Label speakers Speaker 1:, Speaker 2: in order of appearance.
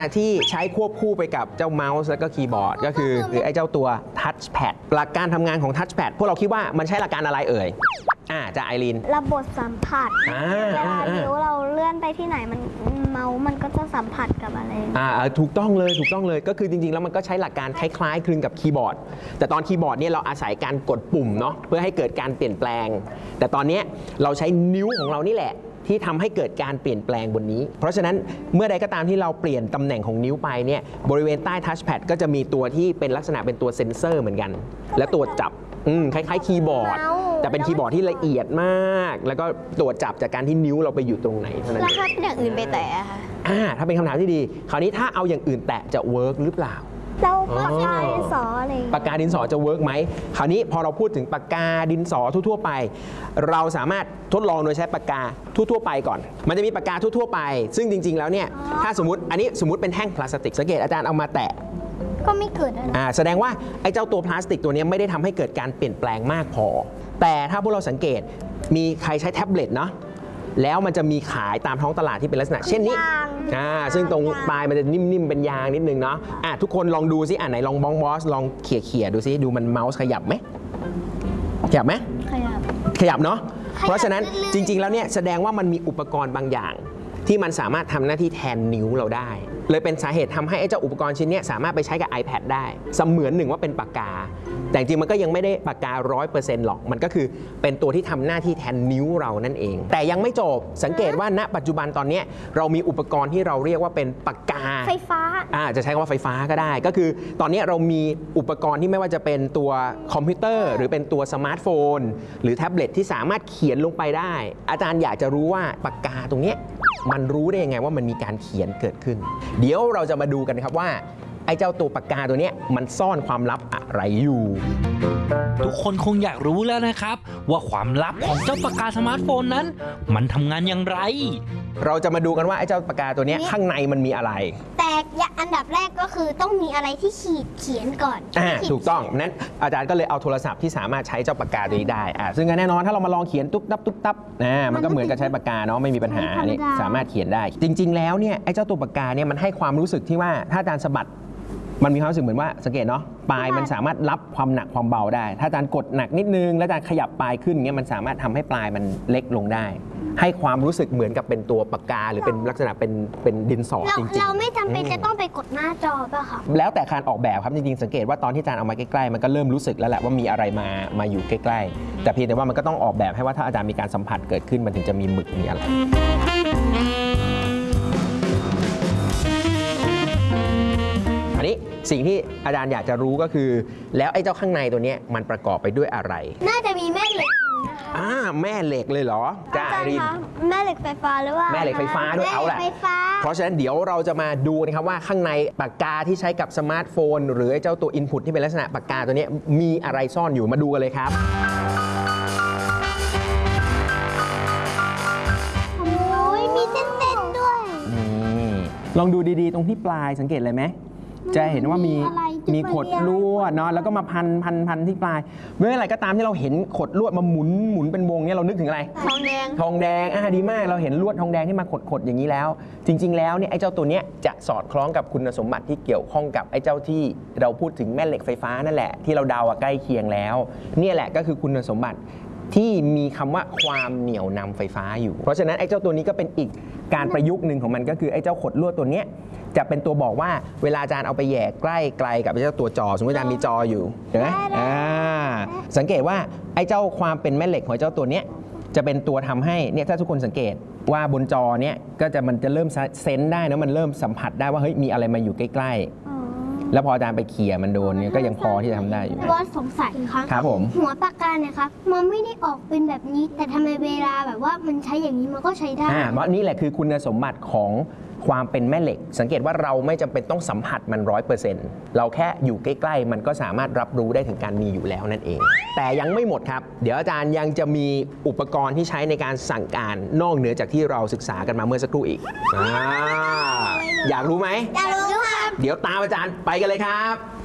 Speaker 1: ที่ใช้ควบคู่ไปกับเจ้าเมาส์แล้วก็คีย์บอร์ดก็คือไอ้เจ้าตัวทัชแพดหลักการทำงานของทัชแพดพวกเราคิดว่ามันใช้หลักการอะไรเอ่ยจะไอรีน
Speaker 2: ระบบสัมผัสเวลานิ้วเราเลื่อนไปที่ไหนมันเมาส์มันก็จะสัมผัสกับอะไร
Speaker 1: ถูกต้องเลยก็คือจริงๆแล้วมันก็ใช้หลักการคล้ายๆคลึงกับคีย์บอร์ดแต่ตอนคีย์บอร์ดเนี่ยเราอาศัยการกดปุ่มเนาะเพื่อให้เกิดการเปลี่ยนแปลงแต่ตอนนี้เราใช้นิ้วของเรานี่แหละที่ทำให้เกิดการเปลี่ยนแปลงบนนี้เพราะฉะนั้นเมื่อใดก็ตามที่เราเปลี่ยนตำแหน่งของนิ้วไปเนี่ยบริเวณใต้ทัชแพดก็จะมีตัวที่เป็นลักษณะเป็นตัวเซ็นเซอร์เหมือนกันและตัวจับคล้ายๆคีย์บอร์ดแต่เป็นคีย์บอร์ดที่ละเอียดมากแล้วก็ตรวจจับจากการที่นิ้วเราไปอยู่ตรงไหนเท่านั้น
Speaker 2: แล้วถ้าเป็นอย่างอื่นไปแตะค่ะ
Speaker 1: ถ้าเป็นคำถามที่ดีคราวนี้ถ้าเอาอย่างอื่นแตะจะเวิร์กหรือเปล่า
Speaker 2: แล้วปากกาดินสออะไร
Speaker 1: ปากกาดินสอจะเวิร์กไหมคราวนี้พอเราพูดถึงปากกาดินสอทั่วๆไปเราสามารถทดลองโดยใช้ปากกาทั่วๆไปก่อนมันจะมีปากกาทั่วๆไปซึ่งจริงๆแล้วเนี่ยถ้าสมมติอันนี้สมมติเป็นแท่งพลาสติกสังเกตอาจารย์เอามาแตะ
Speaker 2: ก็ไม่เกิดอะไร
Speaker 1: แสดงว่าไอ้เจ้าตัวพลาสติกตัวนี้ไม่ได้ทำให้เกิดการเปลี่ยนแปลงมากพอแต่ถ้าพวกเราสังเกตมีใครใช้แท็บเล็ตเนาะแล้วมันจะมีขายตามท้องตลาดที่เป็นลักษณะเช่นนี้ซึ่งตรงปลายมันจะนิ่มๆเป็นยางนิดนึงเนาะทุกคนลองดูซิไหนลองบอสลองเขี่ยดูซิดูมันเมาส์ขยับไหมขยับไหมขยับเนาะเพราะฉะนั้นจริงๆแล้วเนี่ยแสดงว่ามันมีอุปกรณ์บางอย่างที่มันสามารถทำหน้าที่แทนนิ้วเราได้เลยเป็นสาเหตุทำให้ไอ้เจ้าอุปกรณ์ชิ้นนี้สามารถไปใช้กับ iPad ได้เสมือนหนึ่งว่าเป็นปากกาแต่จริงมันก็ยังไม่ได้ปากกา 100% หรอกมันก็คือเป็นตัวที่ทำหน้าที่แทนนิ้วเรานั่นเองแต่ยังไม่จบสังเกตว่าณปัจจุบันตอนนี้เรามีอุปกรณ์ที่เราเรียกว่าเป็นปากกา
Speaker 2: ไฟฟ้า
Speaker 1: จะใช้คำว่าไฟฟ้าก็ได้ก็คือตอนนี้เรามีอุปกรณ์ที่ไม่ว่าจะเป็นตัวคอมพิวเตอร์หรือเป็นตัวสมาร์ทโฟนหรือแท็บเล็ตที่สามารถเขียนลงไปได้อาจารย์อยากจะรู้ว่าปากกาตรงนี้มันรู้ได้ยังไงว่ามันมีการเขียนเกิดขึ้นเดี๋ยวเราจะมาดูกันครับว่าไอ้เจ้าตัวปากกาตัวนี้มันซ่อนความลับอะไรอยู่
Speaker 3: ทุกคนคงอยากรู้แล้วนะครับว่าความลับของเจ้าปากกาสมาร์ทโฟนนั้นมันทำงานอย่างไร
Speaker 1: เราจะมาดูกันว่าไอ้เจ้าปากกาตัวนี้ข้างในมันมีอะไร
Speaker 2: แต่อันดับแรกก็คือต้องมีอะไรที่เขียนก่อน
Speaker 1: ถูกต้องนั้นอาจารย์ก็เลยเอาโทรศัพท์ที่สามารถใช้เจ้าปากกาตัวนี้ได้ซึ่งแน่นอนถ้าเรามาลองเขียนตุ๊บตับมันก็เหมือนกับใช้ปากกาเนาะไม่มีปัญหานี่สามารถเขียนได้จริงๆแล้วเนี่ยไอ้เจ้าตัวปากกาเนี่ยมันให้ความรู้สึกที่ว่าถ้าอาจารย์สะบัดมันมีความรู้สึกเหมือนว่าสังเกตเนาะปลายมันสามารถรับความหนักความเบาได้ถ้าอาจารย์กดหนักนิดนึงแล้วอาจารย์ขยับปลายขึ้นเงี้ยมันสามารถทำให้ปลายมันเล็กลงได้ให้ความรู้สึกเหมือนกับเป็นตัวปากกาหรือเป็นลักษณะเป็นดินสอจริงๆ
Speaker 2: เราไม่จำเป็นจะต้องไปกดหน้าจอป่ะคะ
Speaker 1: แล้วแต่การออกแบบครับจริงๆสังเกตว่าตอนที่อาจารย์เอามาใกล้ๆมันก็เริ่มรู้สึกแล้วแหละว่ามีอะไรมาอยู่ใกล้ๆแต่เพียงแต่ว่ามันก็ต้องออกแบบให้ว่าถ้าอาจารย์มีการสัมผัสเกิดขึ้นมันถึงจะมีหมึกมีอะไรอันนี้สิ่งที่อาจารย์อยากจะรู้ก็คือแล้วไอ้เจ้าข้างในตัวนี้มันประกอบไปด้วยอะไร
Speaker 2: น่าจะมีแม่เหล็ก
Speaker 1: แม่เหล็กเลยเหรอ
Speaker 2: จ้ารินแม่เหล็กไฟฟ้าหรือว่า
Speaker 1: แม่เหล็กไฟฟ้าด้วยเอาแหละเพราะฉะนั้นเดี๋ยวเราจะมาดูนะครับว่าข้างในปากกาที่ใช้กับสมาร์ทโฟนหรือไอ้เจ้าตัวอินพุตที่เป็นลักษณะปากกาตัวนี้มีอะไรซ่อนอยู่มาดูกันเลยครับ
Speaker 2: โอ้ยมีเส้นๆด้วย
Speaker 1: ลองดูดีๆตรงที่ปลายสังเกตเลยไหมจะเห็นว่ามีขดลวดเนาะแล้วก็มาพันที่ปลายเมื่อไหร่ก็ตามที่เราเห็นขดลวดมาหมุนเป็นวงเนี่ยเรานึกถึงอะไร
Speaker 2: ทองแ
Speaker 1: ดงดีมากเราเห็นลวดทองแดงที่มาขดอย่างนี้แล้วจริงๆแล้วเนี่ยไอ้เจ้าตัวเนี้ยจะสอดคล้องกับคุณสมบัติที่เกี่ยวข้องกับไอ้เจ้าที่เราพูดถึงแม่เหล็กไฟฟ้านั่นแหละที่เราเดาใกล้เคียงแล้วเนี่ยแหละก็คือคุณสมบัติที่มีคำว่าความเหนี่ยวนำไฟฟ้าอยู่เพราะฉะนั้นไอ้เจ้าตัวนี้ก็เป็นอีกการประยุกต์หนึ่งของมันก็คือไอ้เจ้าขดลวดตัวเนี้ยจะเป็นตัวบอกว่าเวลาอาจารย์เอาไปแย่ใกล้ไกลกับไอ้เจ้าตัวจอสมมติอาจารย์มีจออยู่เห็นไหมสังเกตว่าไอ้เจ้าความเป็นแม่เหล็กของเจ้าตัวเนี้ยจะเป็นตัวทำให้เนี่ยถ้าทุกคนสังเกตว่าบนจอเนี้ยก็จะมันจะเริ่มเซนส์ได้นะมันเริ่มสัมผัสได้ว่าเฮ้ยมีอะไรมาอยู่ใกล้ๆแล้วพออาจารย์ไปเขี่ยมันโดนเนี่ยก็ยังพอที่จะทำได้อยู่
Speaker 2: ว่าสงสัย
Speaker 1: ครับผม
Speaker 2: หัวปากกาเนี่ยครับมันไม่ได้ออกเป็นแบบนี้แต่ทำไมเวลาแบบว่ามันใช้อย่างนี้มันก็ใช้ได้
Speaker 1: เพราะนี่แหละคือคุณสมบัติของความเป็นแม่เหล็กสังเกตว่าเราไม่จำเป็นต้องสัมผัสมัน 100% เราแค่อยู่ใกล้ๆมันก็สามารถรับรู้ได้ถึงการมีอยู่แล้วนั่นเองแต่ยังไม่หมดครับเดี๋ยวอาจารย์ยังจะมีอุปกรณ์ที่ใช้ในการสั่งการนอกเหนือจากที่เราศึกษากันมาเมื่อสักครู่อีกอยากรู้ไหม
Speaker 2: อยากรู้ครับ
Speaker 1: เดี๋ยวตามอาจารย์ไปกันเลยครับ